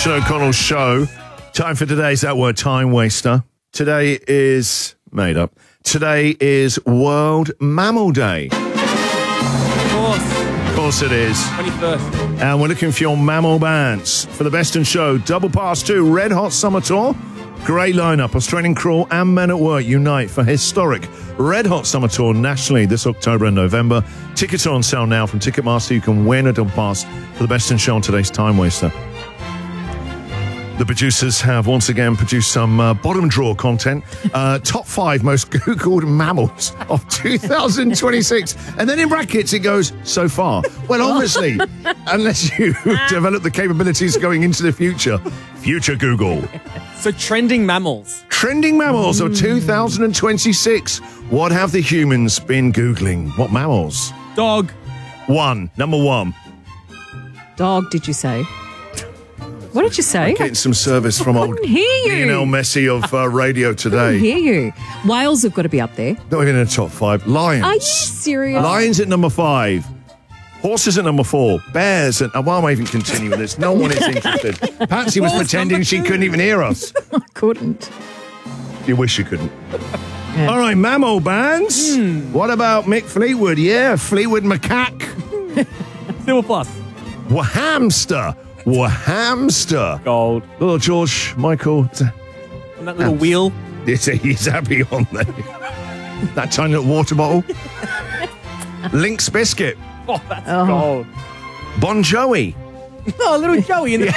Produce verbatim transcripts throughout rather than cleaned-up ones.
Christian O'Connell Show. Time for today's That Word Time Waster. Today is made up. Today is World Mammal Day. Of course. Of course it is. twenty-first. And we're looking for your mammal bands for the Best in Show Double Pass two Red Hot Summer Tour. Great lineup. Australian Crawl and Men at Work unite for historic Red Hot Summer Tour nationally this October and November. Tickets are on sale now from Ticketmaster. You can win a double pass for the Best in Show on today's Time Waster. The producers have once again produced some uh, bottom drawer content. Uh, top five most Googled mammals of two thousand twenty-six. And then in brackets it goes, so far. Well, obviously, unless you develop the capabilities going into the future. Future Google. So trending mammals. Trending mammals of two thousand twenty-six. What have the humans been Googling? What mammals? Dog. One. Number one. Dog, did you say? What did you say? Getting some service from old couldn't hear you. Lionel Messi of uh, radio I today. hear you. Whales have got to be up there. Not even in the top five. Lions. Are you serious? Lions at number five. Horses at number four. Bears at... Oh, why am I even continuing this? No one is interested. Patsy was What was pretending number she two? couldn't even hear us. I couldn't. You wish you couldn't. Yeah. All right, mammal bands. What about Mick Fleetwood? Yeah, Fleetwood Macaque. Silver plus. Wahamster. Wahamster. Gold. Little George Michael. It's a, And that little wheel. it's a, he's happy on there. That tiny little water bottle. Lynx Biscuit. Oh, that's Oh. gold. Bon Jovi. Oh, little Joey in the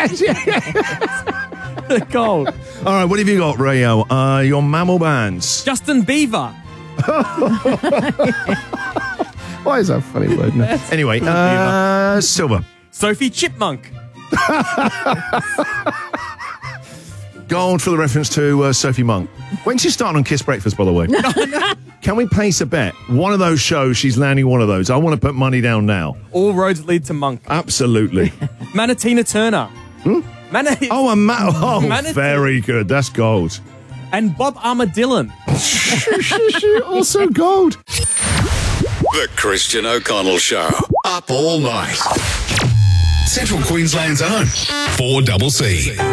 back. Gold. All right, what have you got, Rayo? Uh, your mammal bands. Justin Bieber. Why is that funny word? No. Anyway, uh, silver. Sophie Chipmunk. Gold for the reference to uh, Sophie Monk. When's she starting on Kiss Breakfast, by the way? Can we place a bet? One of those shows, she's landing one of those. I want to put money down now. All roads lead to Monk. Absolutely. Manatina Turner. Hmm? Mana- Oh, a ma- oh Manatee. very good. That's gold. And Bob Armadillon. Also gold. The Christian O'Connell Show. Up all night. Central Queensland's own four C C.